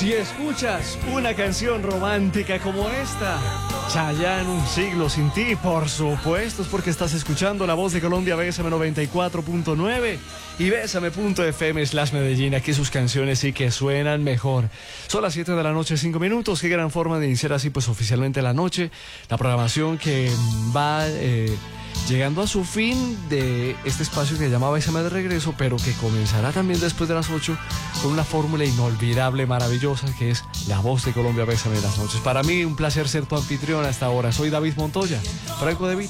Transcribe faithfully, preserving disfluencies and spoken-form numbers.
Si escuchas una canción romántica como esta, Chayanne, Un siglo sin ti, por supuesto, es porque estás escuchando La Voz de Colombia, B S M noventa y cuatro punto nueve y bésame punto f m slash Medellín. Aquí sus canciones sí que suenan mejor. Son las siete de la noche, cinco minutos. Qué gran forma de iniciar así, pues oficialmente la noche. La programación que va eh, llegando a su fin de este espacio que se llama B S M de Regreso, pero que comenzará también después de las ocho con una fórmula inolvidable, maravillosa, que es La Voz de Colombia, B S M de las noches. Para mí, un placer ser tu anfitrión hasta ahora. Soy David Montoya, Franco De Vita.